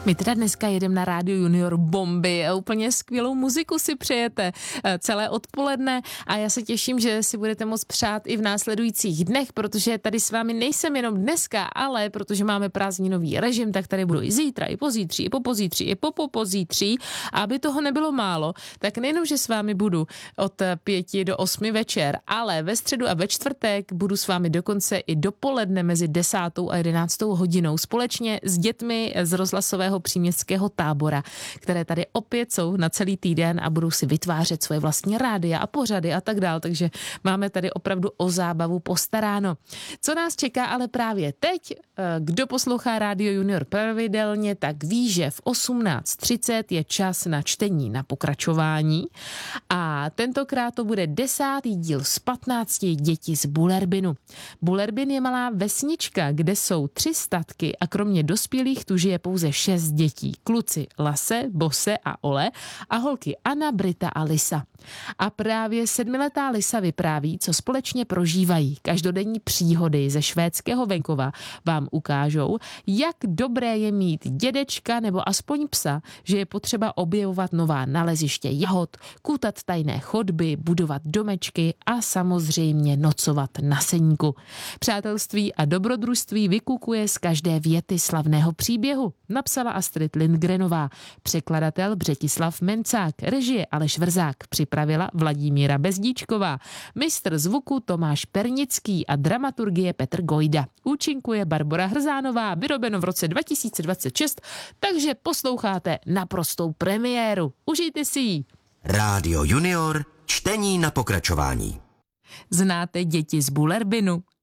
My teda dneska jedeme na Rádio Junior bomby a úplně skvělou muziku si přejete celé odpoledne a já se těším, že si budete moct přát i v následujících dnech, protože tady s vámi nejsem jenom dneska, ale protože máme prázdninový režim, tak tady budu i zítra, i pozítří, i popozítří, i popozítří. A aby toho nebylo málo, tak nejenom, že s vámi budu od 5 do 8 večer, ale ve středu a ve čtvrtek budu s vámi dokonce i dopoledne mezi 10. a 11. hodinou společně s dětmi z rozhlasového příměstského tábora, které tady opět jsou na celý týden a budou si vytvářet svoje vlastní rádia a pořady a tak dál, takže máme tady opravdu o zábavu postaráno. Co nás čeká ale právě teď, kdo poslouchá Rádio Junior pravidelně, tak ví, že v 18:30 je čas na čtení na pokračování a tentokrát to bude 10. díl z 15 Děti z Bullerbinu. Bullerbin je malá vesnička, kde jsou 3 statky a kromě dospělých tu žije pouze 6 dětí. Kluci Lase, Bose a Ole a holky Anna, Brita a Lisa. A právě 7letá Lisa vypráví, co společně prožívají. Každodenní příhody ze švédského venkova vám ukážou, jak dobré je mít dědečka nebo aspoň psa, že je potřeba objevovat nová naleziště jahod, kůtat tajné chodby, budovat domečky a samozřejmě nocovat na seníku. Přátelství a dobrodružství vykukuje z každé věty slavného příběhu, napsala Astrid Lindgrenová, překladatel Břetislav Mencák, režie Aleš Vrzák, připravila Vladimíra Bezdíčková, mistr zvuku Tomáš Pernický a dramaturgie Petr Gojda. Účinkuje Barbora Hrzánová, vyrobeno v roce 2026, takže posloucháte naprostou premiéru. Užijte si ji. Rádio Junior, čtení na pokračování. Znáte Děti z Bullerbinu?